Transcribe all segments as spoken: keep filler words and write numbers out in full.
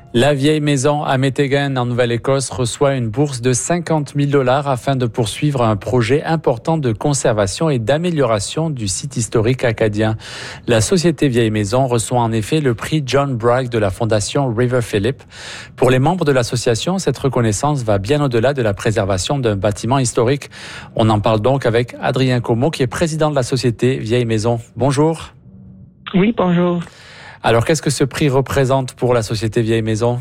La vieille maison à Meteghan, en Nouvelle-Écosse, reçoit une bourse de cinquante mille dollars afin de poursuivre un projet important de conservation et d'amélioration du site historique acadien. La société Vieille Maison reçoit en effet le prix John Bragg de la fondation River Phillip. Pour les membres de l'association, cette reconnaissance va bien au-delà de la préservation d'un bâtiment historique. On en parle donc avec Adrien Comeau, qui est président de la société Vieille Maison. Bonjour. Oui, bonjour. Alors, qu'est-ce que ce prix représente pour la Société Vieille Maison?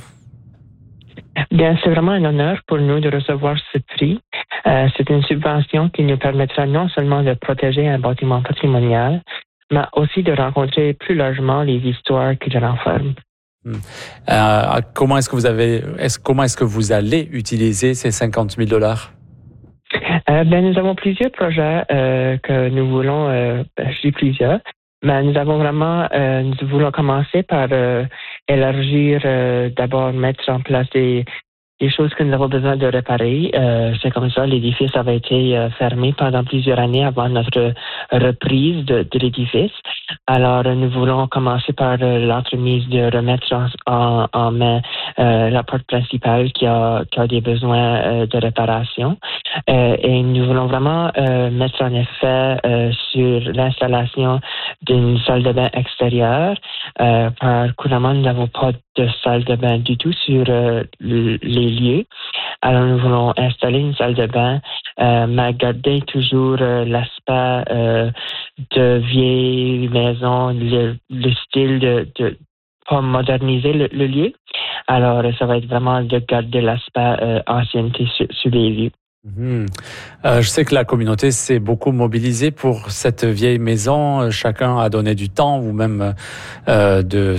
Bien, c'est vraiment un honneur pour nous de recevoir ce prix. Euh, c'est une subvention qui nous permettra non seulement de protéger un bâtiment patrimonial, mais aussi de rencontrer plus largement les histoires qu'il renferme. Hmm. Euh, comment est-ce que vous avez, est-ce, comment est-ce que vous allez utiliser ces cinquante mille dollars? Euh, ben, nous avons plusieurs projets euh, que nous voulons, euh, ben, je dis plusieurs. Mais nous avons vraiment, euh, nous voulons commencer par euh, élargir, euh, d'abord mettre en place des, des choses que nous avons besoin de réparer. Euh, c'est comme ça, l'édifice avait été euh, fermé pendant plusieurs années avant notre reprise de, de l'édifice. Alors, nous voulons commencer par euh, l'entremise de remettre en, en, en main euh, la porte principale qui a, qui a des besoins euh, de réparation. Euh, et nous voulons vraiment euh, mettre en effet euh, sur l'installation d'une salle de bain extérieure. Euh, par couramment, nous n'avons pas de salle de bain du tout sur euh, les lieux. Alors, nous voulons installer une salle de bain, euh, mais garder toujours euh, l'aspect euh, de vieille maison, le, le style de, de pas moderniser le, le lieu. Alors, ça va être vraiment de garder l'aspect euh, ancienneté sur, sur les lieux. Mmh. Euh, je sais que la communauté s'est beaucoup mobilisée pour cette vieille maison. Chacun a donné du temps ou même euh, de,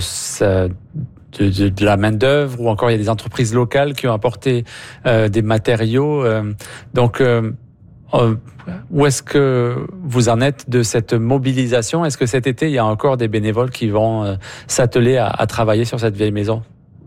de, de, de la main-d'œuvre, ou encore il y a des entreprises locales qui ont apporté euh, des matériaux. Euh, donc, euh, euh, où est-ce que vous en êtes de cette mobilisation? Est-ce que cet été, il y a encore des bénévoles qui vont euh, s'atteler à, à travailler sur cette vieille maison?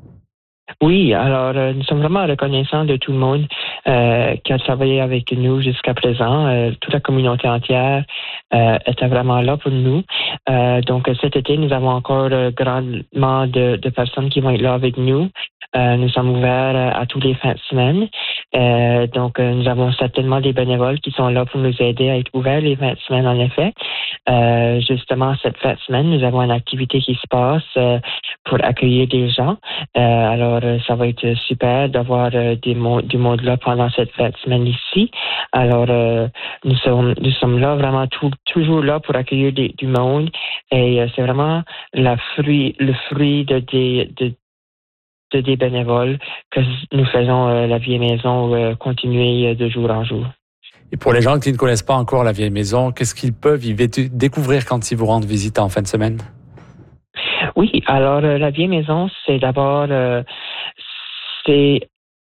Oui, alors euh, nous sommes vraiment reconnaissants de tout le monde euh, qui a travaillé avec nous jusqu'à présent. Euh, toute la communauté entière euh, était vraiment là pour nous. Euh, donc cet été, nous avons encore euh, grandement de, de personnes qui vont être là avec nous. Euh, nous sommes ouverts à tous les fins de semaine. Euh, donc, euh, nous avons certainement des bénévoles qui sont là pour nous aider à être ouverts les fins de semaine, en effet. Euh, justement, cette fin de semaine, nous avons une activité qui se passe euh, pour accueillir des gens. Euh, alors, euh, ça va être super d'avoir euh, des mo- du monde là pendant cette fin de semaine ici. Alors, euh, nous sommes nous sommes là vraiment tout, toujours là pour accueillir des, du monde. Et euh, c'est vraiment la fruit, le fruit de des de, de des bénévoles que nous faisons euh, la vieille maison euh, continuer euh, de jour en jour. Et pour les gens qui ne connaissent pas encore la vieille maison, qu'est-ce qu'ils peuvent y découvrir quand ils vous rendent visite en fin de semaine? Oui, alors euh, la vieille maison, c'est d'abord euh, c'est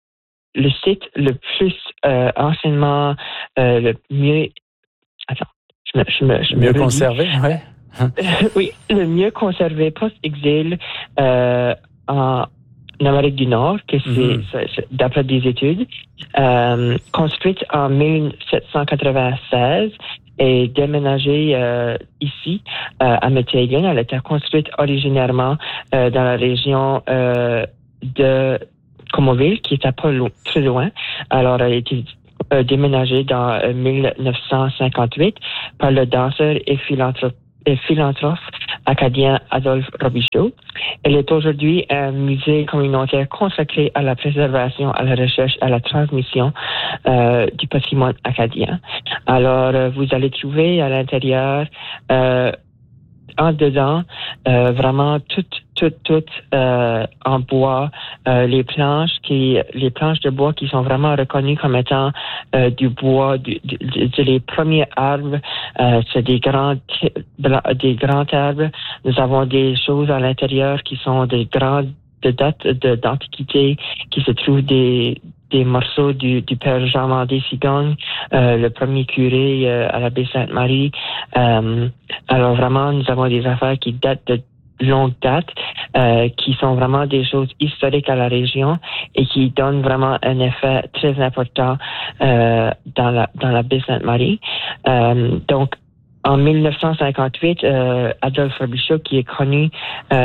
le site le plus euh, anciennement euh, le mieux. Attends, je me, je me, je mieux me conservé, oui. Oui, le mieux conservé post-exil euh, en Amérique du Nord, que c'est, mm-hmm. c'est, c'est d'après des études, euh, construite en dix-sept cent quatre-vingt-seize et déménagée euh, ici euh, à Meteghan. Elle était construite originairement euh, dans la région euh, de Comoville, qui était pas lo- très loin. Alors, elle a été euh, déménagée dans euh, dix-neuf cent cinquante-huit par le danseur et philanthrope et philantrophe acadien Adolphe Robichaud. Elle est aujourd'hui un musée communautaire consacré à la préservation, à la recherche, à la transmission euh, du patrimoine acadien. Alors, euh, vous allez trouver à l'intérieur, euh, en dedans, euh, vraiment tout, tout, tout euh, en bois, euh, les planches qui, les planches de bois qui sont vraiment reconnues comme étant euh, du bois, du, du, du, les premiers arbres, euh, c'est des grands, des grands arbres. Nous avons des choses à l'intérieur qui sont des grands de date de, d'antiquité, qui se trouvent des des morceaux du, du père Jean-Mandé Sigogne, euh, le premier curé euh, à l'abbaye Sainte-Marie. Euh, alors vraiment, nous avons des affaires qui datent de longue date, euh, qui sont vraiment des choses historiques à la région et qui donnent vraiment un effet très important euh, dans la dans l'abbaye Sainte-Marie. Euh, donc, en dix-neuf cent cinquante-huit, euh, Adolphe Robichaud, qui est connu euh,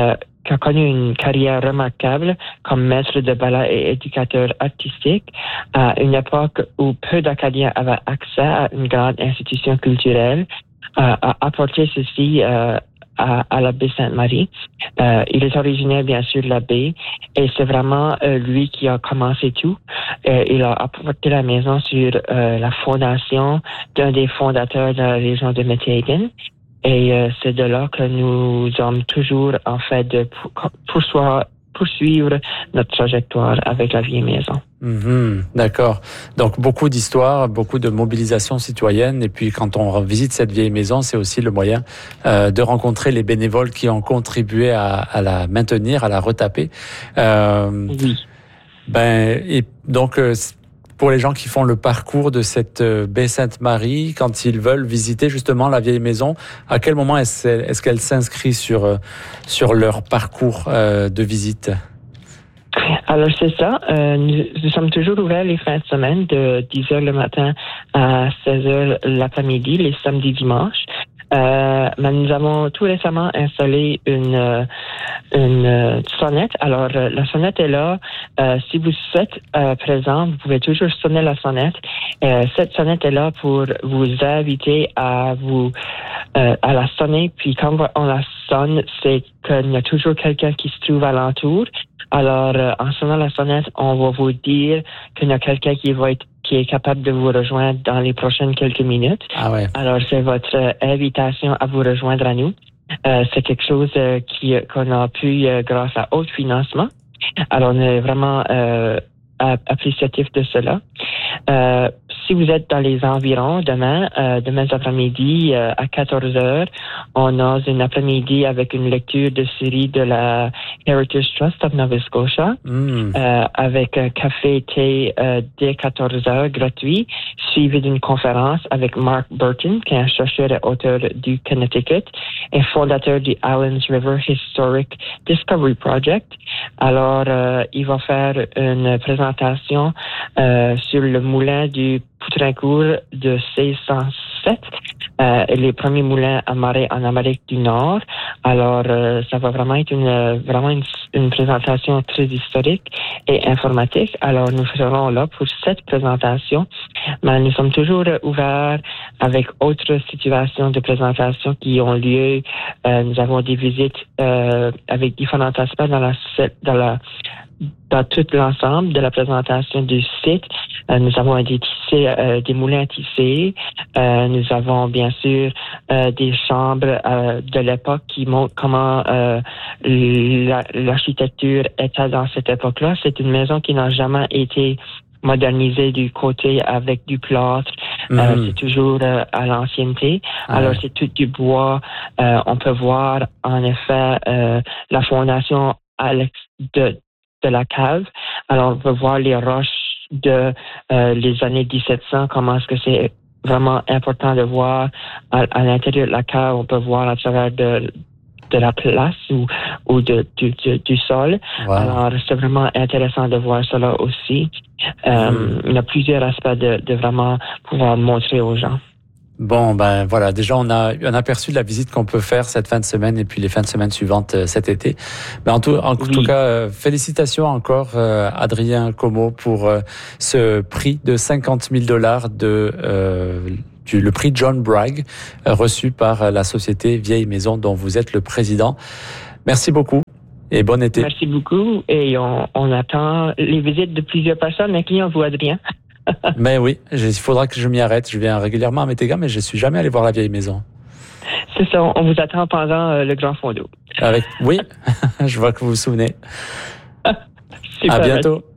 qui a connu une carrière remarquable comme maître de ballet et éducateur artistique à une époque où peu d'Acadiens avaient accès à une grande institution culturelle, euh, a apporté ceci euh, à, à la baie Sainte-Marie. Euh, il est originaire, bien sûr, de la baie, et c'est vraiment euh, lui qui a commencé tout. Euh, il a apporté la maison sur euh, la fondation d'un des fondateurs de la région de Métégan. Et euh, c'est de là que nous sommes toujours en fait de poursuivre, poursuivre notre trajectoire avec la vieille maison. Mmh, d'accord. Donc beaucoup d'histoires, beaucoup de mobilisation citoyenne. Et puis quand on visite cette vieille maison, c'est aussi le moyen euh, de rencontrer les bénévoles qui ont contribué à, à la maintenir, à la retaper. Euh, oui. Ben et donc. Euh, Pour les gens qui font le parcours de cette baie Sainte-Marie, quand ils veulent visiter justement la vieille maison, à quel moment est-ce, est-ce qu'elle s'inscrit sur, sur leur parcours de visite? Alors, c'est ça. Euh, nous, nous sommes toujours ouverts les fins de semaine de dix heures le matin à seize heures l'après-midi, les samedis dimanches. Euh, mais nous avons tout récemment installé une, une sonnette. Alors, la sonnette est là. Euh, si vous êtes euh, présent, vous pouvez toujours sonner la sonnette. Euh, cette sonnette est là pour vous inviter à vous euh, à la sonner. Puis quand on la sonne, c'est qu'il y a toujours quelqu'un qui se trouve alentour. Alors, euh, en sonnant la sonnette, on va vous dire qu'il y a quelqu'un qui va être qui est capable de vous rejoindre dans les prochaines quelques minutes. Ah ouais. Alors, c'est votre euh, invitation à vous rejoindre à nous. Euh, c'est quelque chose euh, qui, qu'on a pu euh, grâce à Haute Financement. Alors, on est vraiment euh, appréciatif de cela. Euh, si vous êtes dans les environs, demain, euh, demain après-midi euh, à quatorze heures, on a une après-midi avec une lecture de série de la Heritage Trust of Nova Scotia, mm. euh, avec un café et thé euh, dès quatorze heures gratuit, suivi d'une conférence avec Mark Burton, qui est un chercheur et auteur du Connecticut et fondateur du Allens River Historic Discovery Project. Alors, euh, il va faire une présentation euh, sur le moulin du Poutrincourt de seize cent sept, euh, les premiers moulins amarrés en Amérique du Nord. Alors, euh, ça va vraiment être une, vraiment une, une présentation très historique et informatique. Alors, nous serons là pour cette présentation, mais nous sommes toujours ouverts avec autres situations de présentation qui ont lieu. Euh, nous avons des visites euh, avec différents aspects dans la, dans la dans tout l'ensemble de la présentation du site. Euh, nous avons des tissés, euh, des moulins à tisser. Euh, nous avons bien sûr euh, des chambres euh, de l'époque qui montrent comment euh, la, l'architecture était dans cette époque-là. C'est une maison qui n'a jamais été modernisée du côté avec du plâtre. Mmh. Euh, c'est toujours euh, à l'ancienneté. Ah Alors, ouais. C'est tout du bois. Euh, on peut voir, en effet, euh, la fondation à l'ex- de de la cave. Alors, on peut voir les roches de euh, les années dix-sept cents, comment est-ce que c'est vraiment important de voir à, à l'intérieur de la cave. On peut voir à travers de, de la place ou, ou de, du, du, du sol. Wow. Alors, c'est vraiment intéressant de voir cela aussi. Euh, mmh. Il y a plusieurs aspects de, de vraiment pouvoir montrer aux gens. Bon, ben voilà, déjà on a un aperçu de la visite qu'on peut faire cette fin de semaine et puis les fins de semaine suivantes euh, cet été. Ben en tout, en oui. tout cas, euh, félicitations encore euh, Adrien Como pour euh, ce prix de cinquante mille dollars de euh, du, le prix John Bragg euh, reçu par la société Vieille Maison dont vous êtes le président. Merci beaucoup. Et bon été. Merci beaucoup. Et on, on attend les visites de plusieurs personnes, incluant vous, Adrien. Mais oui, il faudra que je m'y arrête. Je viens régulièrement à Métégan, mais je suis jamais allé voir la vieille maison. C'est ça, on vous attend pendant euh, le grand fond d'eau. Avec, oui, je vois que vous vous souvenez. Super. À bientôt.